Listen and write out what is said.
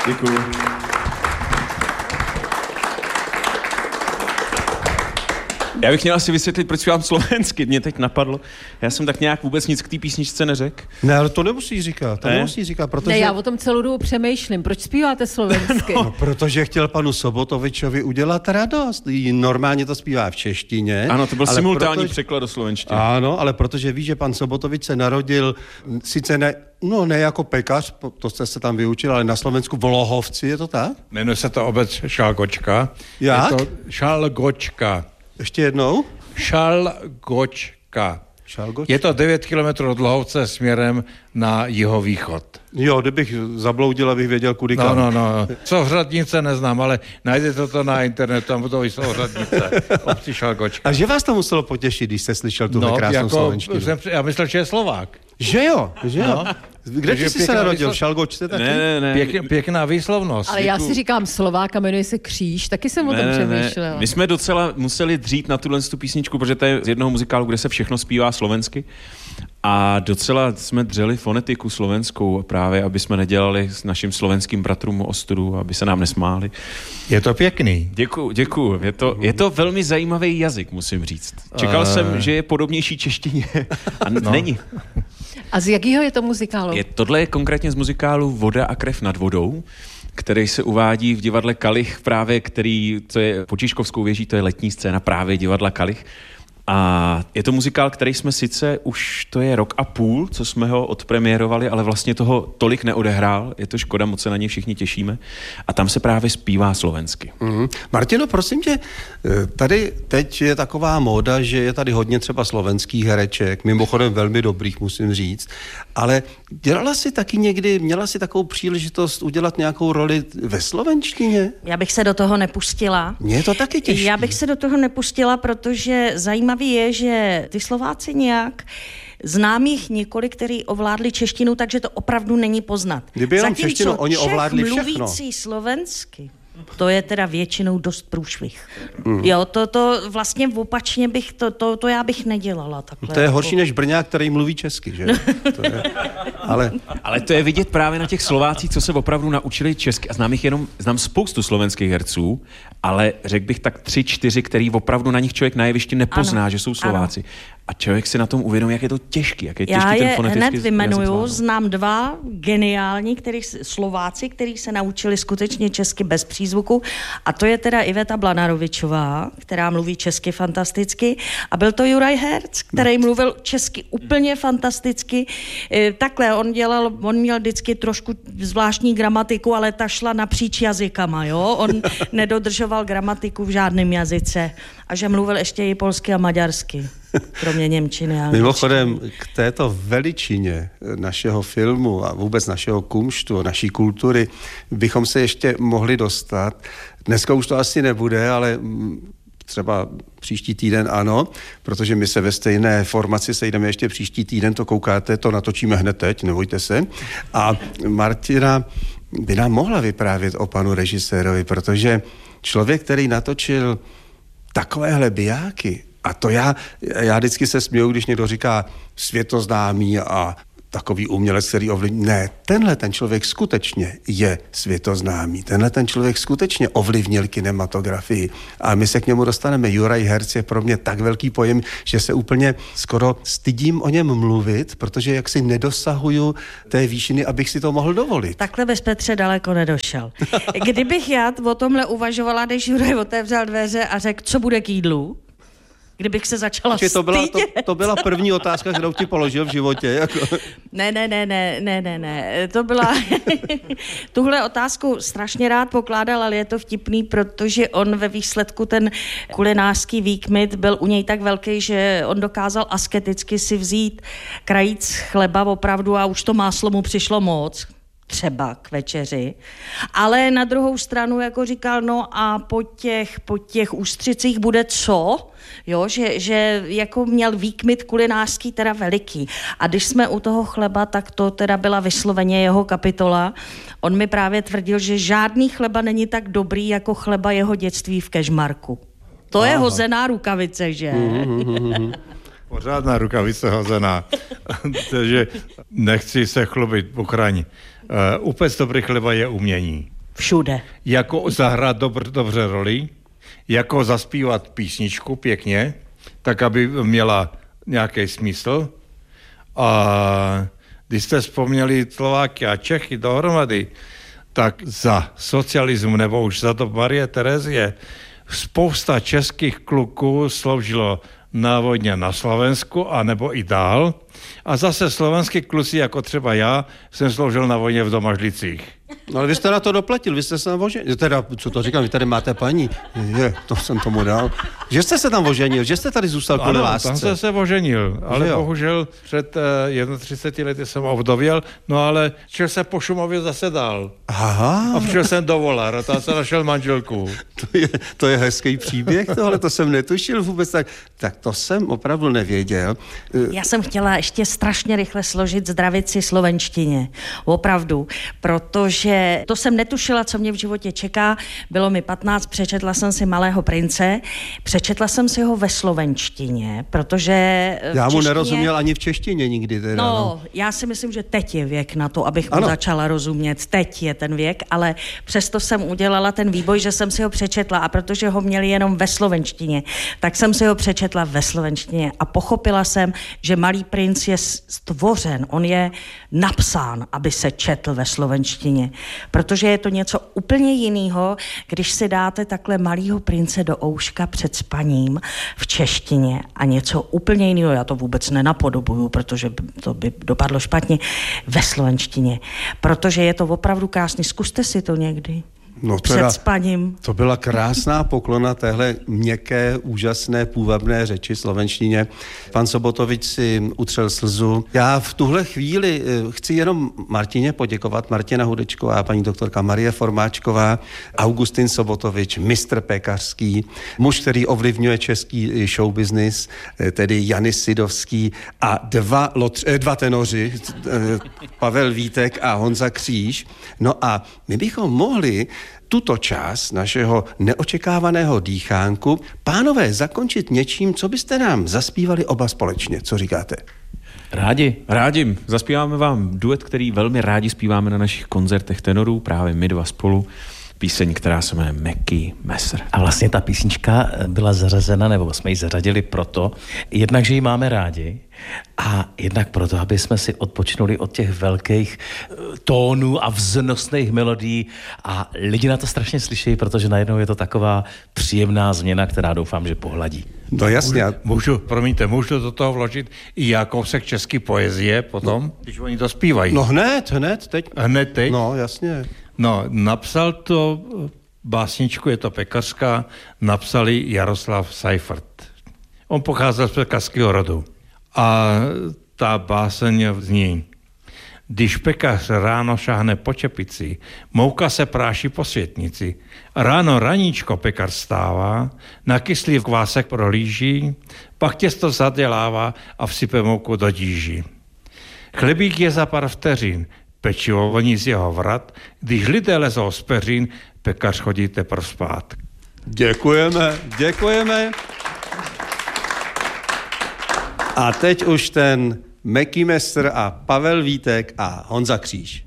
Děkuju. Já bych měl asi vysvětlit, proč zpívám slovensky. Mě teď napadlo. Já jsem tak nějak vůbec nic k té písničce neřekl. Ne, ale to nemusíš říkat. Protože... Ne, já o tom celou dobu přemýšlím. Proč zpíváte slovensky? No, protože chtěl panu Sobotovičovi udělat radost. Normálně to zpívá v češtině. Ano, to byl simultánní překlad do slovenštiny. Ano, ale protože ví, že pan Sobotovič se narodil sice ne jako pekař, to jste se tam vyučil, ale na Slovensku v Lohovci, je to tak? Jmenuje se to obec Šalgočka. Jak? Je to Šalgočka. Ještě jednou? Šalgočka. Je to 9 kilometrů od Lohovce směrem na jihovýchod. Jo, kdybych zabloudil, abych věděl, kudy kam. No. Souřadnice neznám, ale najdete to na internetu, tam budou i souřadnice. Obci Šalgočka. A že vás to muselo potěšit, když jste slyšel tuhle krásnou slovenštinu? Já myslel, že je Slovák. Že jo? No. Kde jsi se narodil? V Šalgočce taky? Ne. Pěkná výslovnost. Ale já si říkám Slovák a jmenuje se Kříž, taky jsem o tom přemýšlela. My jsme docela museli dřít na tuhle písničku, protože to je z jednoho muzikálu, kde se všechno zpívá slovensky. A docela jsme dřeli fonetiku slovenskou právě, aby jsme nedělali s našim slovenským bratrům ostudu, aby se nám nesmáli. Je to pěkný. Děkuju. Je to velmi zajímavý jazyk, musím říct. Čekal jsem, že je podobnější češtině a není. A z jakého je to muzikálu? Tohle je konkrétně z muzikálu Voda a krev nad vodou, který se uvádí v divadle Kalich právě, to je pod Žižkovskou věží, to je letní scéna právě divadla Kalich. A je to muzikál, který jsme sice už, to je rok a půl, co jsme ho odpremiérovali, ale vlastně toho tolik neodehrál. Je to škoda, moc se na něj všichni těšíme. A tam se právě zpívá slovensky. Martino, prosím tě, tady teď je taková móda, že je tady hodně třeba slovenských hereček, mimochodem velmi dobrých, musím říct, ale dělala jsi taky někdy, měla jsi takovou příležitost udělat nějakou roli ve slovenštině? Já bych se do toho nepustila. Mně je to taky těžké. Já bych se do toho nepustila, protože zajímavé je, že ty Slováci nějak znám jich několik, kteří ovládli češtinu, takže to opravdu není poznat. Kdyby jenom češtinu, oni ovládli všechno. Mluvící slovensky, to je teda většinou dost průšvih. Jo, to vlastně opačně bych, to já bych nedělala takhle. To je horší než Brňák, který mluví česky, že? Ale to je vidět právě na těch Slovácích, co se opravdu naučili česky. A znám spoustu slovenských herců, ale řekl bych tak 3-4, který opravdu na nich člověk na jevišti nepozná, že jsou Slováci. Ano. A člověk si na tom uvědomí, jak je to těžký, jak je těžký ten fonetický. Já je hned vyjmenuju, znám 2 geniální Slováci, kteří se naučili skutečně česky bez přízvuku, a to je teda Iveta Blanarovičová, která mluví česky fantasticky, a byl to Juraj Herc, který mluvil česky úplně fantasticky. Takhle, on měl vždycky trošku zvláštní gramatiku, ale ta šla napříč jazykama, jo? On nedodržoval gramatiku v žádném jazyce a že mluvil ještě i polsky a maďarsky. Kromě němčiny. Mimochodem, k této veličině našeho filmu a vůbec našeho kumštu, naší kultury, bychom se ještě mohli dostat. Dneska už to asi nebude, ale třeba příští týden ano, protože my se ve stejné formaci sejdeme ještě příští týden, to koukáte, to natočíme hned teď, nebojte se. A Martina by nám mohla vyprávět o panu režisérovi, protože člověk, který natočil takovéhle bijáky, a to já vždycky se směju, když někdo říká světoznámý a takový umělec, který ovlivní. Ne, tenhle ten člověk skutečně je světoznámý. Tenhle ten člověk skutečně ovlivnil kinematografii. A my se k němu dostaneme. Juraj Herc je pro mě tak velký pojem, že se úplně skoro stydím o něm mluvit, protože jaksi nedosahuju té výšiny, abych si to mohl dovolit. Takhle bez Petře daleko nedošel. Kdybych já o tomhle uvažovala, když Juraj otevřel dveře a řekl, co bude k jídlu, kdybych se začala stydět. To byla první otázka, kterou ti položil v životě. Jako. Ne. To byla... Tuhle otázku strašně rád pokládal, ale je to vtipný, protože on ve výsledku ten kulinářský výkmit byl u něj tak velký, že on dokázal asketicky si vzít krajíc chleba opravdu a už to máslo mu přišlo moc. Třeba k večeři. Ale na druhou stranu jako říkal, no a po těch ústřicích bude co? Jo, že jako měl výkmit kulinářský teda veliký. A když jsme u toho chleba, tak to teda byla vysloveně jeho kapitola. On mi právě tvrdil, že žádný chleba není tak dobrý jako chleba jeho dětství v Kežmarku. To je hozená rukavice, že? Pořádná rukavice hozená. Takže nechci se chlubit, pokraň. Upec dobrý chleba je umění. Všude. Jako zahrát dobře roli, jako zaspívat písničku pěkně, tak, aby měla nějaký smysl. A když jste vzpomněli Slováky a Čechy dohromady, tak za socialismu nebo už za to Marie Terezie spousta českých kluků sloužilo na vojně na Slovensku, anebo i dál. A zase slovenský kluci, jako třeba já, jsem sloužil na vojně v Domažlicích. No ale vy jste na to doplatil, vy jste se tam oženil. Teda, co to říkám, vy tady máte paní. To jsem tomu dal. Že jste se tam oženil, že jste tady zůstal kvůli lásce. Tam jsem se oženil, ale bohužel před 31 lety jsem ovdověl, no ale šel jsem po Šumově zase dál. Aha. A přišel jsem do Volar a tam jsem našel manželku. To je hezký příběh, tohle to jsem netušil vůbec, tak to jsem opravdu nevěděl. Já jsem chtěla ještě strašně rychle složit zdravici slovenštině. Opravdu, protože to jsem netušila, co mě v životě čeká. Bylo mi 15, přečetla jsem si Malého prince, přečetla jsem si ho ve slovenštině, protože já mu nerozuměl ani v češtině nikdy. Teda, no, já si myslím, že teď je věk na to, abych mu začala rozumět. Teď je ten věk, ale přesto jsem udělala ten výboj, že jsem si ho přečetla a protože ho měli jenom ve slovenštině, tak jsem si ho přečetla ve slovenštině a pochopila jsem, že Malý princ je stvořen, on je napsán, aby se četl ve slovenštině, protože je to něco úplně jiného, když si dáte takhle Malýho prince do ouška před spaním v češtině a něco úplně jiného, já to vůbec nenapodobuju, protože to by dopadlo špatně, ve slovenštině, protože je to opravdu krásný, zkuste si to někdy. No před spaním. To byla krásná poklona téhle měkké, úžasné, půvabné řeči slovenštině. Pan Sobotovič si utřel slzu. Já v tuhle chvíli chci jenom Martině poděkovat, Martina Hudečková, paní doktorka Marie Formáčková, Augustin Sobotovič, mistr pekařský, muž, který ovlivňuje český showbusiness, tedy Janis Sidovský a dva tenoři, Pavel Vítek a Honza Kříž. No a my bychom mohli tuto část našeho neočekávaného dýchánku, pánové, zakončit něčím, co byste nám zaspívali oba společně. Co říkáte? Rádi. Zaspíváme vám duet, který velmi rádi zpíváme na našich koncertech tenorů, právě my dva spolu. Píseň, která se jmenuje Meky Messer. A vlastně ta písnička byla zařazena, nebo jsme ji zařadili proto, jednak, že ji máme rádi, a jednak proto, aby jsme si odpočinuli od těch velkých tónů a vznosných melodií a lidi na to strašně slyší, protože najednou je to taková příjemná změna, která doufám, že pohladí. No jasně. Můžu do toho vložit i kousek české poezie potom, když oni to zpívají. No hned, teď. Hned teď? No, jasně. No, napsal to básničku, je to pekařská, napsali Jaroslav Seifert. On pocházel z pekařského rodu. A ta báseň zní: Když pekař ráno šáhne po čepici, mouka se práší po světnici. Ráno raníčko pekař stává, na kyslý kvásek prohlíží, pak těsto zadělává a vsype mouku do díží. Chlebík je za pár vteřin, pečivo voní z jeho vrat, když lidé lezou z peřin, pekař chodí teprv spát. Děkujeme. A teď už ten Meky Messer a Pavel Vítek a Honza Kříž.